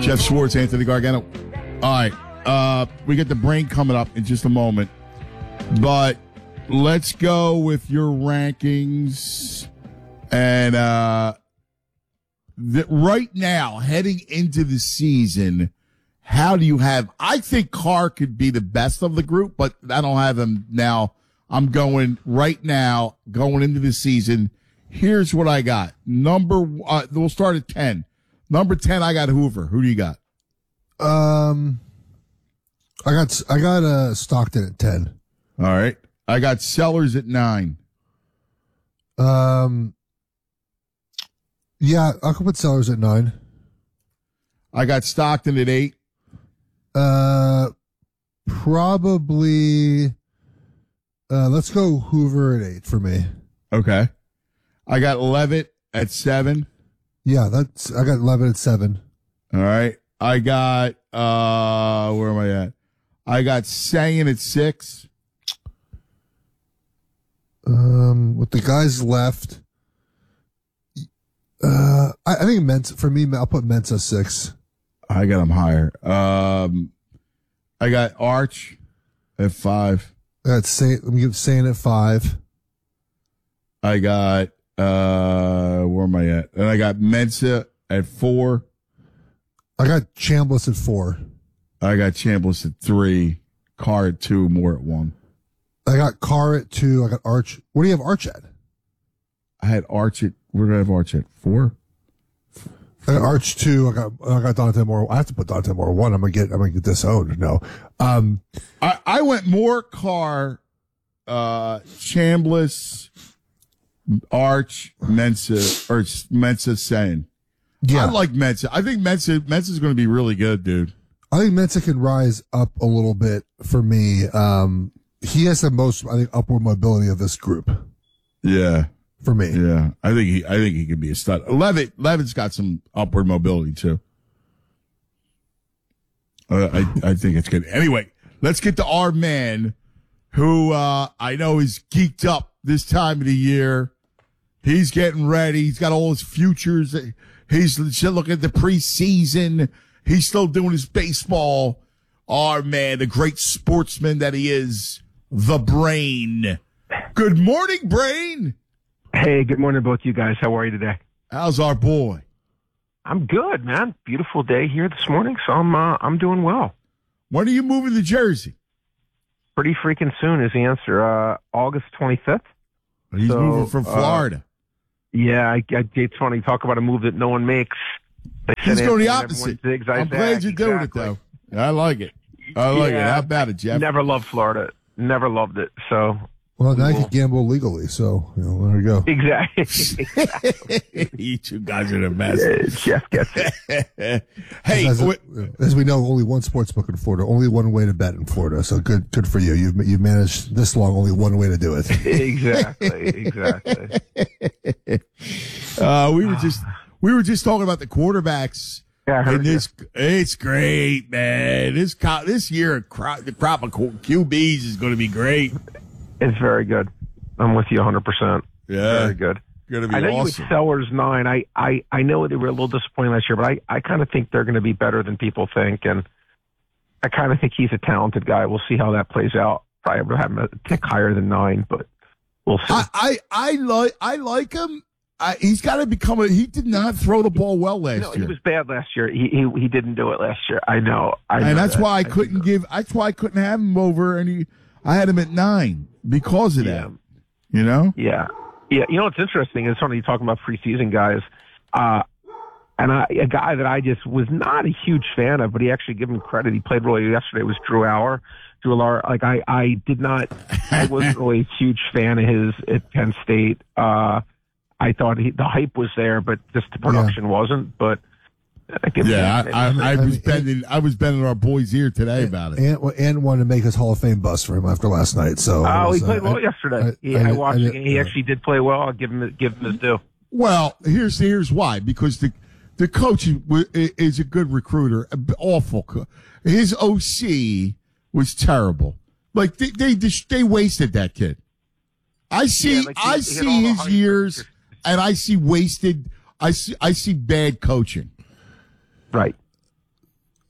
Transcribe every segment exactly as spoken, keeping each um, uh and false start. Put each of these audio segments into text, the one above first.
Jeff Schwartz, Anthony Gargano. All right. Uh, we get the brain coming up in just a moment. But let's go with your rankings. And uh, the, right now, heading into the season, how do you have – I think Carr could be the best of the group, but I don't have him now. I'm going right now, going into the season. Here's what I got. Number uh, – we'll start at ten. Number ten, I got Hoover. Who do you got? Um, I got I got uh, Stockton at ten. All right. I got Sellers at nine. Um, yeah, I could put Sellers at nine. I got Stockton at eight. Uh, probably. Uh, let's go Hoover at eight for me. Okay. I got Levitt at seven. Yeah, that's I got Levitt at seven. All right. I got uh where am I at? I got Sagan at six. Um, with the guys left, uh, I, I think Mensa for me. I'll put Mensa six. I got him higher. Um, I got Arch at five. I got Say. Let me give Sagan at five. I got uh where am I at? And I got Mensa at four. I got Chambliss at four. I got Chambliss at three. Carr at two. Moore at one. I got Carr at two. I got Arch. What do you have Arch at? I had Arch at where did I have Arch at? Four. I got Arch two. I got I got Dante Moore. I have to put Dante Moore one. I'm gonna get I'm gonna get disowned. No. Um, I I went Moore, Carr, uh, Chambliss, Arch, Mensa, or Mensa Sagan. yeah, I like Mensa. I think Mensa Mensa's going to be really good, dude. I think Mensa can rise up a little bit for me. Um, he has the most, I think, upward mobility of this group Yeah, for me. yeah. I think he. I think he could be a stud. Levitt. Levitt's got some upward mobility too. Uh, I I think it's good. Anyway, let's get to our man, who uh, I know is geeked up this time of the year. He's getting ready. He's got all his futures. He's looking at the preseason. He's still doing his baseball. Our man, the great sportsman that he is, the Brain. Good morning, Brain. Hey, good morning, both you guys. How are you today? How's our boy? I'm good, man. Beautiful day here this morning, so I'm uh, I'm doing well. When are you moving to Jersey? Pretty freaking soon is the answer. Uh, August twenty-fifth. He's So, moving from uh, Florida. Yeah, I, I, it's funny. Talk about a move that no one makes. They He's said going the everyone opposite. zigs, I I'm zag. glad you're doing Exactly. it, though. I like it. I like it. Yeah. How about it, Jeff? Never loved Florida. Never loved it. So Well, now you Cool. can gamble legally, so you know, there you go. exactly. You two guys are the mess. Uh, Jeff gets it. Hey, As, wait, as we know, only one sports book in Florida, only one way to bet in Florida. So good, good for you. You've you've managed this long, only one way to do it. exactly. Exactly. uh, we were just we were just talking about the quarterbacks. Yeah, I heard And this, it's great, man. This co- this year, cro- the crop of Q Bs is going to be great. It's very good. I'm with you one hundred percent. Yeah, Very good. Going to be I know awesome. you with Sellers nine. I, I, I know they were a little disappointing last year, but I, I kind of think they're going to be better than people think, and I kind of think he's a talented guy. We'll see how that plays out. Probably have him a tick higher than nine, but we'll see. I, I, I like I like him. I, he's got to become a. He did not throw the ball well last no, year, he was bad last year. He, he he didn't do it last year. I know. I know and that's that. why I do couldn't know. give. That's why I couldn't have him over, and he, I had him at nine because of Yeah. that. You know. Yeah. Yeah. You know what's interesting is something you're talking about preseason guys. Uh, and I, a guy that I just was not a huge fan of, but he actually, give him credit, he played really yesterday, was Drew Auer. Drew Auer, like I, I did not, I wasn't really a huge fan of his at Penn State. Uh, I thought he, the hype was there, but just the production wasn't. But I give Yeah, him- I, I, I I was mean, bending. I was bending our boy's ear today about it. And and wanted to make his Hall of Fame bust for him after last night. So Oh, it he was, played uh, well I- yesterday. I- he, I I, did- watched I the did- game. He uh, actually did play well. I'll give him give him his due. Well, here's here's why. Because the the coach is, is a good recruiter. Awful. co- His O C was terrible. Like they they just- they wasted that kid. I see Yeah, like he- I he had see all the his hype. years, and I see wasted. I see I see bad coaching. Right.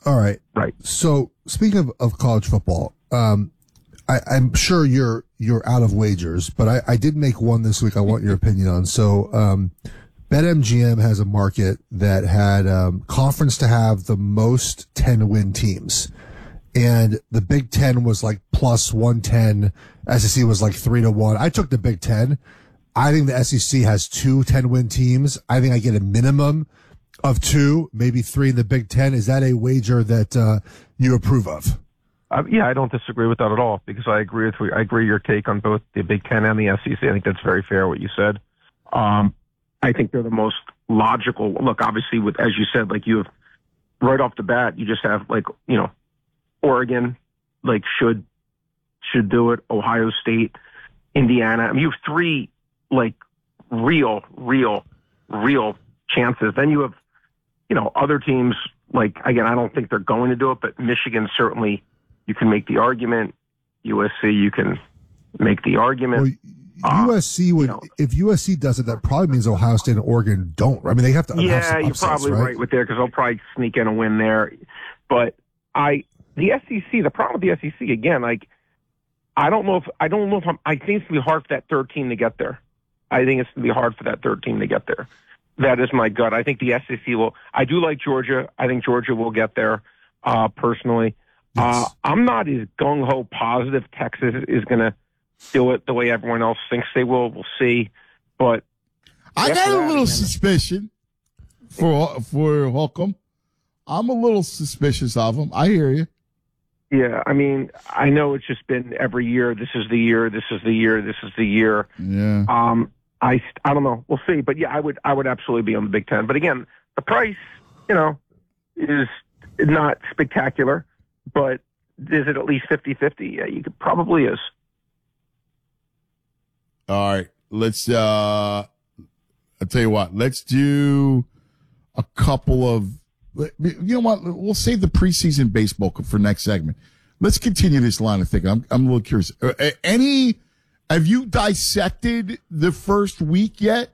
All right. Right. So speaking of, of college football, um, I, I'm sure you're you're out of wagers, but I, I did make one this week I want your opinion on. So um, BetMGM has a market that had um, conference to have the most ten-win teams. And the Big Ten was like plus one ten. S E C was like three to one. I took the Big Ten. I think the S E C has two ten-win teams. I think I get a minimum of two, maybe three in the Big Ten. Is that a wager that uh, you approve of? Uh, yeah, I don't disagree with that at all because I agree with I agree your take on both the Big Ten and the S E C. I think that's very fair what you said. Um, I think they're the most logical. Look, obviously, with as you said, like you have right off the bat, you just have like you know, Oregon, like should should do it. Ohio State, Indiana. I mean, you have three like real, real, real chances. Then you have you know other teams. Like again, I don't think they're going to do it, but Michigan certainly. You can make the argument. U S C, you can make the argument. Well, U S C would, uh, you know, if U S C does it, that probably means Ohio State and Oregon don't. I mean, they have to. Yeah, have some you're upsets, probably right? right with there because they'll probably sneak in a win there. But I, the S E C, the problem with the S E C again, like I don't know if I don't know if I'm, I think it's gonna be hard for that third team to get there. I think it's gonna be hard for that third team to get there. That is my gut. I think the S E C will. I do like Georgia. I think Georgia will get there. Uh, personally. Yes. Uh, I'm not as gung-ho positive Texas is going to do it the way everyone else thinks they will. We'll see. But I got a little man, suspicion for for Holcomb. I'm a little suspicious of him. I hear you. Yeah, I mean, I know it's just been every year. This is the year. This is the year. This is the year. Yeah. Um, I, I don't know. We'll see. But yeah, I would I would absolutely be on the Big Ten. But again, the price, you know, is not spectacular. But is it at least fifty-fifty? Yeah, you could probably is. All right. Let's, uh, I'll tell you what, let's do a couple of, you know what, we'll save the preseason baseball for next segment. Let's continue this line of thinking. I'm, I'm a little curious. Uh, any, have you dissected the first week yet?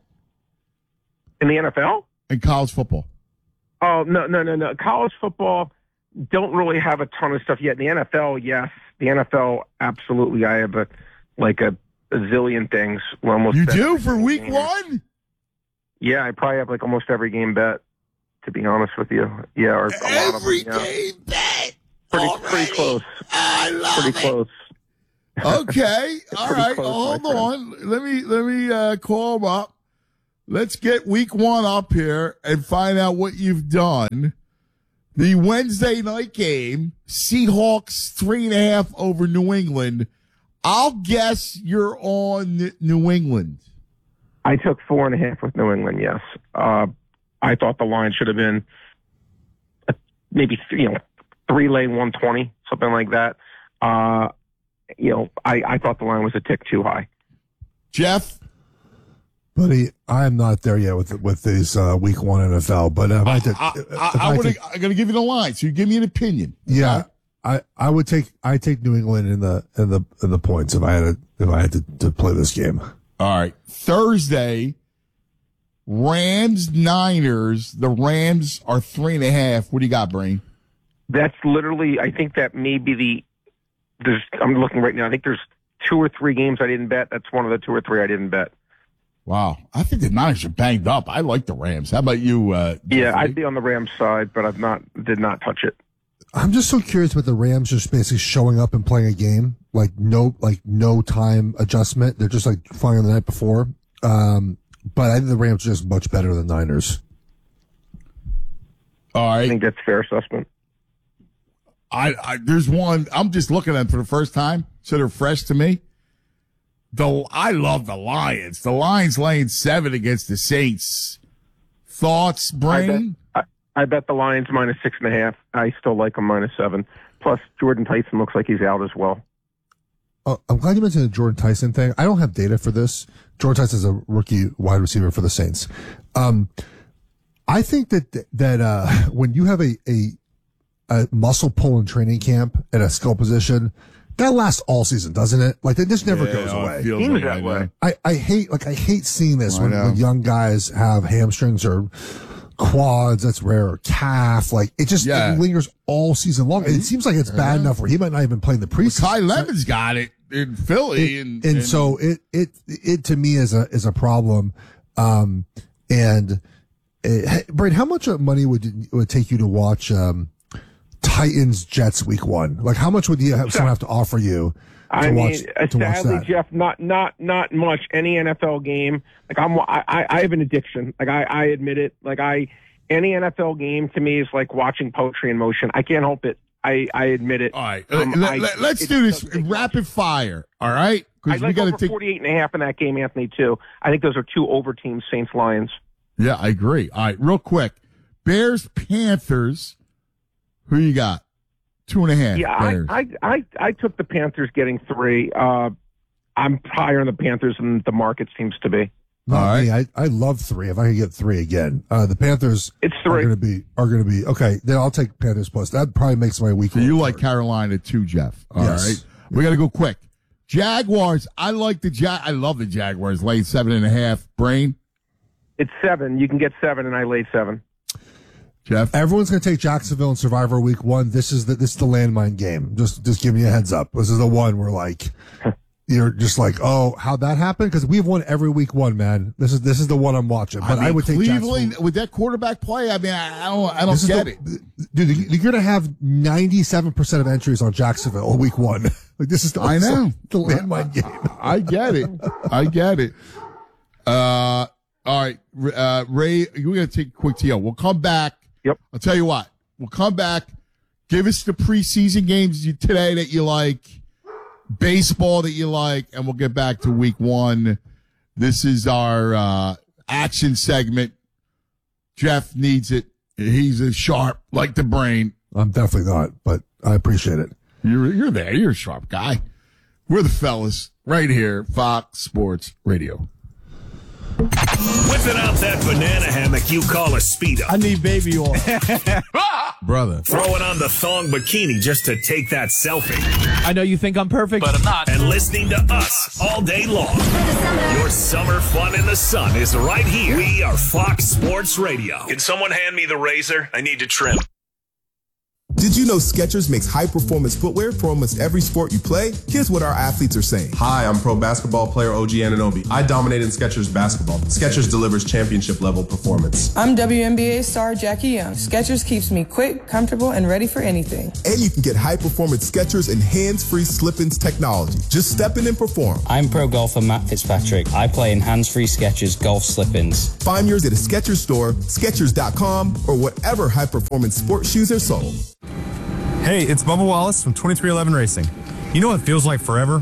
In the N F L? In college football? Oh, no, no, no, no. College football. Don't really have a ton of stuff yet. In the N F L, yes. The N F L, absolutely. I have a like a, a zillion things. Almost you do for week game. one? Yeah, I probably have like almost every game bet, to be honest with you. Yeah, or a every lot of them, yeah. game bet. Pretty, pretty close. I love pretty it. close. Okay. All right. Close, Hold on. Let me let me uh, call him up. Let's get week one up here and find out what you've done. The Wednesday night game, Seahawks three and a half over New England. I'll guess you're on New England. I took four and a half with New England, yes. Uh, I thought the line should have been a, maybe, you know, three lane one twenty, something like that. Uh, you know, I, I thought the line was a tick too high. Jeff? Buddy, I'm not there yet with with these uh, week one N F L, but uh, I, to, I, I, I, I would. I'm going to give you the line, so you give me an opinion. Yeah, I, I would take I take New England in the in the in the points if I had to, if I had to, to play this game. All right, Thursday, Rams Niners. The Rams are three and a half. What do you got, Brain? That's literally. I think that may be the. There's. I'm looking right now. I think there's two or three games I didn't bet. That's one of the two or three I didn't bet. Wow. I think the Niners are banged up. I like the Rams. How about you? Uh, yeah, I'd be on the Rams side, but I've not, did not touch it. I'm just so curious with the Rams just basically showing up and playing a game, like no, like no time adjustment. They're just like flying on the night before. Um, but I think the Rams are just much better than the Niners. All right. I think that's a fair assessment. I, I, there's one, I'm just looking at them for the first time, so they're fresh to me. The I love the Lions. The Lions laying seven against the Saints. Thoughts, Brain? I bet, I, I bet the Lions minus six and a half. I still like them minus seven. Plus, Jordan Tyson looks like he's out as well. Oh, I'm glad you mentioned the Jordan Tyson thing. I don't have data for this. Jordan Tyson is a rookie wide receiver for the Saints. Um, I think that that uh, when you have a, a a muscle pull in training camp at a skill position, that lasts all season, doesn't it? Like, it just never yeah, goes away. It seems that way. I, I hate, like, I hate seeing this when, when young guys have hamstrings or quads, that's rare, or calf. Like it just Yeah. it lingers all season long. And it seems like it's bad Yeah. enough where he might not even play in the preseason. Kai Lemon's got it in Philly, It- and, and, and so it it it to me is a is a problem. Um, and uh, Brain, how much money would it would take you to watch um, Titans Jets week one? Like how much would you have someone have to offer you to I watch mean, to watch sadly, that? Jeff, not not not much. Any N F L game, like I'm, I, I have an addiction. Like I, I admit it. Like I, any N F L game to me is like watching poetry in motion. I can't help it. I, I admit it. all right, Um, let, I- let, let's it do this doesn't take rapid fire. All right, I because we like got to over take. forty-eight and a half in that game, Anthony, too. I think those are two over teams, Saints Lions. Yeah, I agree. All right, real quick, Bears Panthers. Who you got? Two and a half. Yeah, I, Bears. I, I, I took the Panthers getting three. Uh, I'm higher on the Panthers than the market seems to be. Not All me. I, I love three. If I could get three again, uh, the Panthers It's are three. going to be are going to be okay. Then I'll take Panthers plus. That probably makes my week. So you look like better. Carolina too, Jeff? All right, Yes. we got to go quick. Jaguars. I like the Jag. I love the Jaguars. Late seven and a half. Brain. It's seven. You can get seven, and I laid seven. Jeff. Everyone's going to take Jacksonville in Survivor Week One. This is the this is the landmine game. Just just giving you a heads up. This is the one where like you're just like, oh, how'd that happen? Because we've won every Week One, man. This is this is the one I'm watching. But I, mean, would take Cleveland Jacksonville. with that quarterback play. I mean, I, I don't. I don't This is get the- it. Dude, you're going to have ninety-seven percent of entries on Jacksonville Week One. Like this is the, I know. the landmine game. I get it. I get it. Uh, all right, uh, Ray, we're gonna take a quick T O. We'll come back. Yep. I'll tell you what. We'll come back. Give us the preseason games you, today that you like, baseball that you like, and we'll get back to week one. This is our uh, action segment. Jeff needs it. He's as sharp like the brain. I'm definitely not, but I appreciate it. You're you're there. You're a sharp guy. We're the fellas right here, Fox Sports Radio. Whipping out that banana hammock you call a Speedo. I need baby oil. Brother. Throwing on the thong bikini just to take that selfie. I know you think I'm perfect, But I'm not. And listening to us all day long. Your summer fun in the sun is right here. We are Fox Sports Radio. Can someone hand me the razor? I need to trim. Did you know Skechers makes high-performance footwear for almost every sport you play? Here's what our athletes are saying. Hi, I'm pro basketball player O G Anunoby. I dominate in Skechers basketball. Skechers delivers championship-level performance. I'm W N B A star Jackie Young. Skechers keeps me quick, comfortable, and ready for anything. And you can get high-performance Skechers and hands-free slip-ins technology. Just step in and perform. I'm pro golfer Matt Fitzpatrick. I play in hands-free Skechers golf slip-ins. Find yours at a Skechers store, Skechers dot com, or whatever high-performance sports shoes are sold. Hey, it's Bubba Wallace from twenty-three eleven Racing. You know what feels like forever?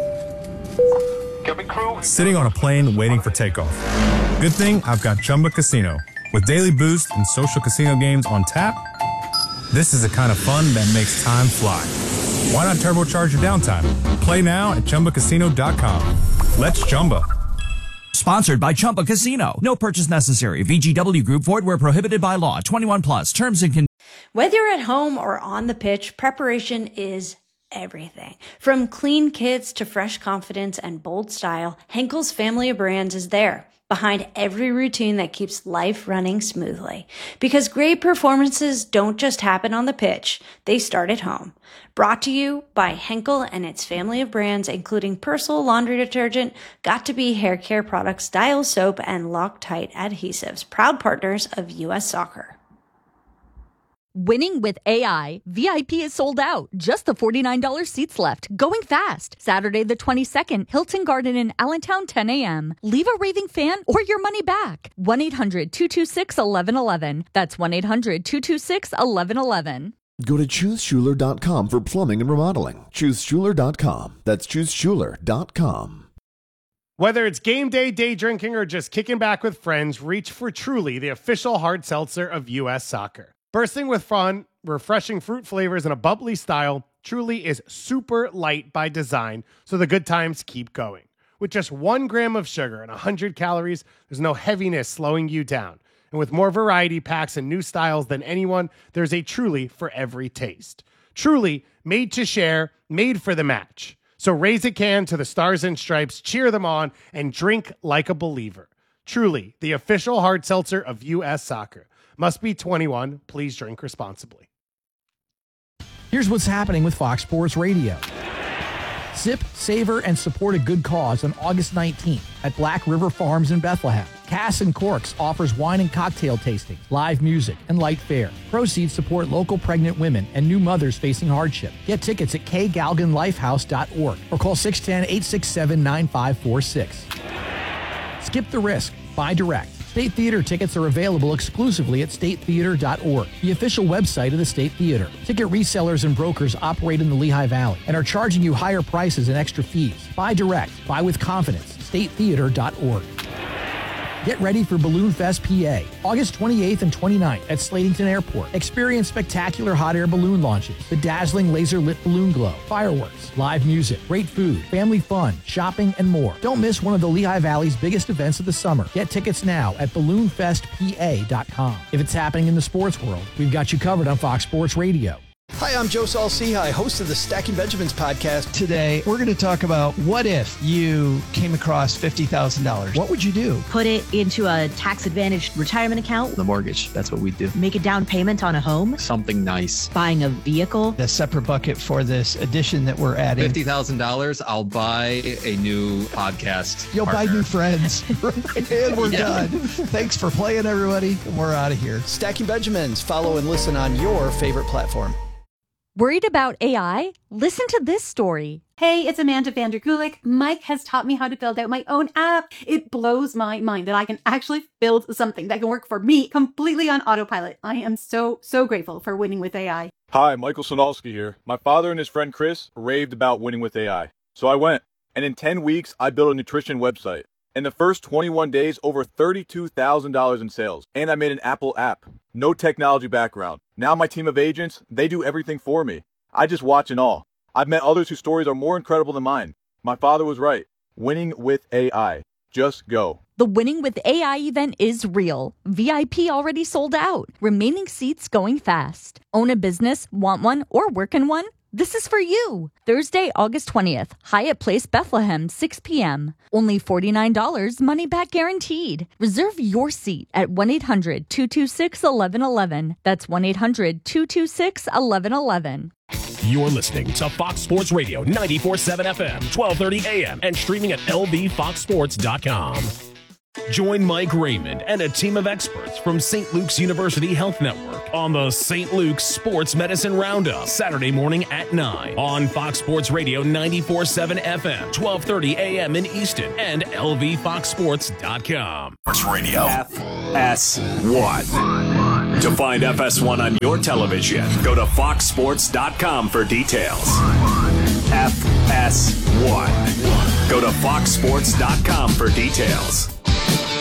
Sitting on a plane waiting for takeoff. Good thing I've got Chumba Casino. With daily boost and social casino games on tap, this is the kind of fun that makes time fly. Why not turbocharge your downtime? Play now at Chumba Casino dot com. Let's Chumba. Sponsored by Chumba Casino. No purchase necessary. V G W Group. Void where prohibited by law. twenty-one plus. Terms and conditions. Whether you're at home or on the pitch, preparation is everything. From clean kits to fresh confidence and bold style, Henkel's family of brands is there, behind every routine that keeps life running smoothly. Because great performances don't just happen on the pitch, they start at home. Brought to you by Henkel and its family of brands, including Persil laundry detergent, Got2b hair care products, Dial soap, and Loctite adhesives, proud partners of U S Soccer. Winning with A I. V I P is sold out. Just the forty-nine dollars seats left. Going fast. Saturday the twenty-second, Hilton Garden in Allentown, ten a.m. Leave a raving fan or your money back. one eight hundred two two six one one one one. That's one eight hundred two two six one one one one. Go to choose schuler dot com for plumbing and remodeling. choose schuler dot com. That's choose schuler dot com. Whether it's game day, day drinking, or just kicking back with friends, reach for Truly, the official hard seltzer of U S Soccer. Bursting with fun, refreshing fruit flavors, and a bubbly style, Truly is super light by design, so the good times keep going. With just one gram of sugar and one hundred calories, there's no heaviness slowing you down. And with more variety packs and new styles than anyone, there's a Truly for every taste. Truly, made to share, made for the match. So raise a can to the Stars and Stripes, cheer them on, and drink like a believer. Truly, the official hard seltzer of U S Soccer. Must be twenty-one. Please drink responsibly. Here's what's happening with Fox Sports Radio. Sip, savor, and support a good cause on August nineteenth at Black River Farms in Bethlehem. Cass and Corks offers wine and cocktail tastings, live music, and light fare. Proceeds support local pregnant women and new mothers facing hardship. Get tickets at k galgan lifehouse dot org or call six one zero, eight six seven, nine five four six. Skip the risk. Buy direct. State Theater tickets are available exclusively at state theater dot org, the official website of the State Theater. Ticket resellers and brokers operate in the Lehigh Valley and are charging you higher prices and extra fees. Buy direct. Buy with confidence. state theater dot org. Get ready for Balloon Fest P A, August twenty-eighth and twenty-ninth at Slatington Airport. Experience spectacular hot air balloon launches, the dazzling laser-lit balloon glow, fireworks, live music, great food, family fun, shopping, and more. Don't miss one of the Lehigh Valley's biggest events of the summer. Get tickets now at balloon fest p a dot com. If it's happening in the sports world, we've got you covered on Fox Sports Radio. Hi, I'm Joe Saul-Sehy, host of the Stacking Benjamins podcast. Today, we're going to talk about what if you came across fifty thousand dollars. What would you do? Put it into a tax-advantaged retirement account. The mortgage, that's what we do. Make a down payment on a home. Something nice. Buying a vehicle. A separate bucket for this addition that we're adding. fifty thousand dollars, I'll buy a new podcast You'll partner. buy new friends. And we're yeah. done. Thanks for playing, everybody. We're out of here. Stacking Benjamins. Follow and listen on your favorite platform. Worried about A I? Listen to this story. Hey, it's Amanda Vanderkulik. Mike has taught me how to build out my own app. It blows my mind that I can actually build something that can work for me completely on autopilot. I am so, so grateful for Winning with A I. Hi, Michael Sonalski here. My father and his friend Chris raved about Winning with A I. So I went, and in ten weeks, I built a nutrition website. In the first twenty-one days, over thirty-two thousand dollars in sales. And I made an Apple app. No technology background. Now my team of agents, they do everything for me. I just watch and all. I've met others whose stories are more incredible than mine. My father was right. Winning with A I. Just go. The Winning with A I event is real. V I P already sold out. Remaining seats going fast. Own a business, want one, or work in one? This is for you. Thursday, August twentieth, Hyatt Place, Bethlehem, six p.m. Only forty-nine dollars, money back guaranteed. Reserve your seat at one eight hundred, two two six, one one one one. That's one eight hundred, two two six, one one one one. You're listening to Fox Sports Radio ninety-four point seven F M, twelve thirty A M, and streaming at L V fox sports dot com. Join Mike Raymond and a team of experts from Saint Luke's University Health Network on the Saint Luke's Sports Medicine Roundup, Saturday morning at nine on Fox Sports Radio ninety-four point seven F M, twelve thirty A M in Easton, and L V fox sports dot com. Sports Radio F S one. To find F S one on your television, go to fox sports dot com for details. F S one. Go to fox sports dot com for details.